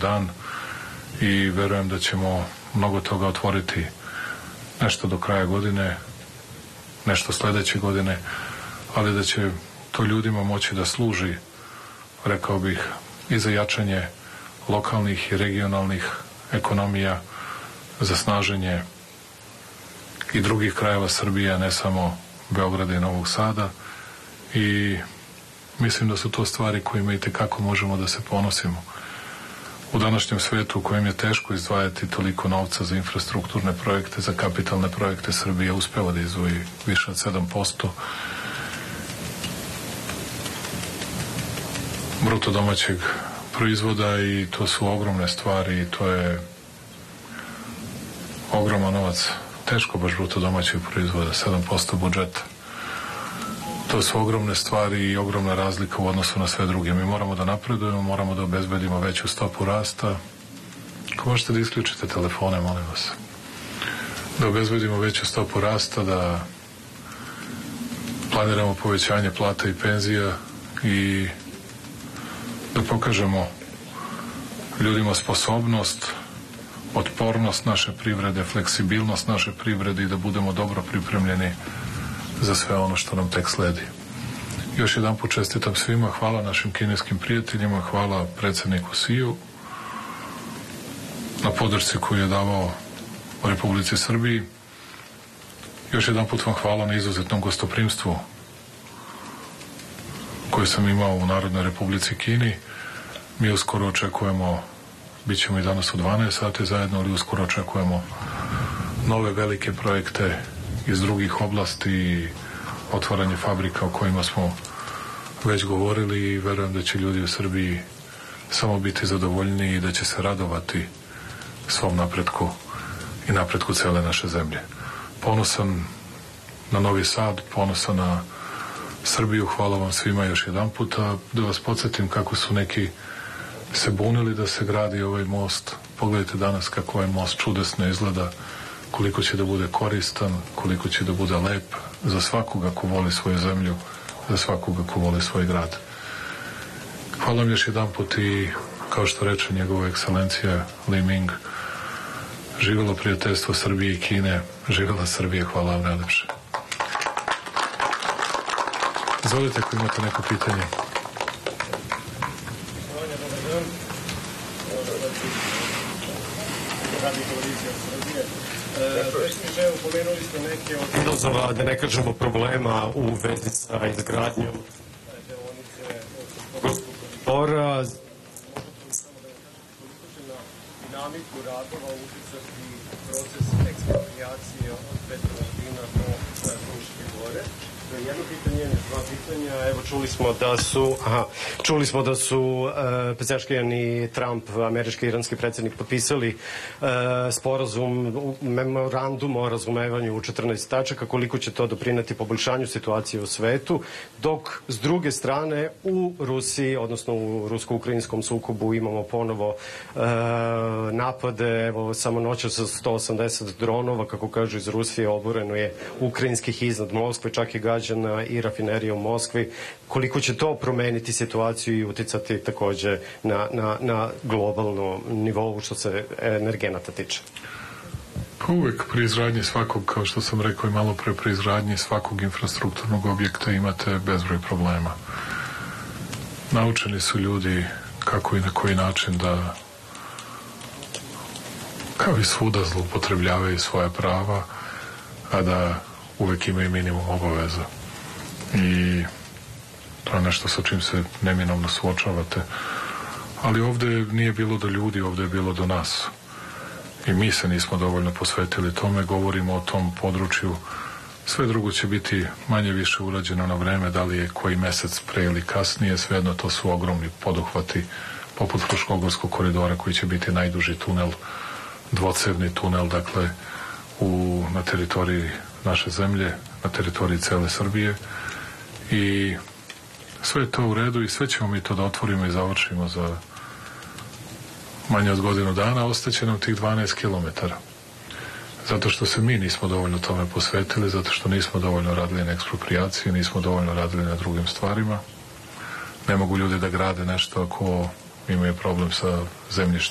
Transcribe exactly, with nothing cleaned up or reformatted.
dan i verujem da ćemo mnogo toga otvoriti, nešto do kraja godine, nešto sledeće godine, ali da će to ljudima moći da služi, rekao bih, i za jačanje lokalnih i regionalnih ekonomija, za snaženje i drugih krajeva Srbije, a ne samo Beograda i Novog Sada, i mislim da su to stvari kojima i tekako možemo da se ponosimo. U današnjem svetu u kojem je teško izdvajati toliko novca za infrastrukturne projekte, za kapitalne projekte, Srbija uspela da izdvoji više od sedam posto bruto domaćeg proizvoda i to su ogromne stvari i to je ogroman novac. Teško baš bruto domaćeg proizvoda, sedam posto budžeta. To su ogromne stvari i ogromna razlika u odnosu na sve druge. Mi moramo da napredujemo, moramo da obezbedimo veću stopu rasta. Ako možete da isključite telefone, molim vas. Da obezbedimo veću stopu rasta, da planiramo povećanje plata i penzija i da pokažemo ljudima sposobnost, otpornost naše privrede, fleksibilnost naše privrede i da budemo dobro pripremljeni za sve ono što nam tek sledi. Još jedan put čestitam svima, hvala našim kineskim prijateljima, hvala predsedniku Siju na podršci koju je davao u Republici Srbiji. Još jedan put vam hvala na izuzetnom gostoprimstvu koje sam imao u Narodnoj Republici Kini. Mi uskoro očekujemo, bit ćemo i danas u dvanaest sati zajedno, ali uskoro očekujemo nove velike projekte iz drugih oblasti i otvaranje fabrika o kojima smo već govorili i verujem da će ljudi u Srbiji samo biti zadovoljni i da će se radovati svom napretku i napretku cele naše zemlje. Ponosan na Novi Sad, ponosan na Srbiju, hvala vam svima još jedan puta. Da vas podsjetim kako su neki se bunili da se gradi ovaj most. Pogledajte danas kako ovaj most čudesno izgleda, koliko će da bude koristan, koliko će da bude lep za svakoga ko voli svoju zemlju, za svakoga ko voli svoj grad. Hvala vam još jedan put i, kao što reče njegova ekscelencija Li Ming, živjelo prijateljstvo Srbije i Kine, živjela Srbija, hvala vam najlepše. Izvolite ako imate neko pitanje. Evo, pomenuli ste neke od izazova, da ne kažemo problema u vezi sa izgradnjom deonice Fruškogorskog koridora. Dinamiku radova uticati proces ekspropriacije od Petrovaradina do Fruške gore. Jedno pitanje, dva pitanja. Evo, čuli smo da su, aha, čuli smo da su uh, Pezeškijan i Trump, američki i iranski predsjednik, potpisali uh, sporazum, memorandum o razumevanju u četrnaest tačaka, koliko će to doprineti poboljšanju situacije u svetu, dok s druge strane u Rusiji, odnosno u rusko-ukrajinskom sukobu imamo ponovo uh, napade, evo, samo noća sa sto osamdeset dronova, kako kažu iz Rusije, oboreno je ukrajinskih iznad Moskve, čak i gađana i rafinerija u Moskvi. Koliko će to promeniti situaciju i uticati takođe na, na, na globalnom nivou što se energenata tiče? Pa uvek pri izgradnji svakog, kao što sam rekao i malo pre, pri izgradnji svakog infrastrukturnog objekta imate bezbroj problema. Naučeni su ljudi kako i na koji način da, kao i svuda, zloupotrebljavaju svoja prava, a da uvek imaju minimum obaveza. I to je nešto sa čim se neminovno suočavate. Ali ovde nije bilo do ljudi, ovde je bilo do nas. I mi se nismo dovoljno posvetili tome, govorimo o tom području. Sve drugo će biti manje više urađeno na vreme, da li je koji mesec pre ili kasnije, svejedno to su ogromni poduhvati, poput Fruškogorskog koridora koji će biti najduži tunel, dvocevni tunel, dakle, u, na teritoriji naše zemlje, na teritoriji cele Srbije, i sve je to u redu i sve ćemo mi to da otvorimo i završimo za manje od godinu dana. Ostaće nam tih dvanaest kilometara. Zato što se mi nismo dovoljno tome posvetili, zato što nismo dovoljno radili na eksproprijaciji, nismo dovoljno radili na drugim stvarima. Ne mogu ljudi da grade nešto ako imaju problem sa zemljištem.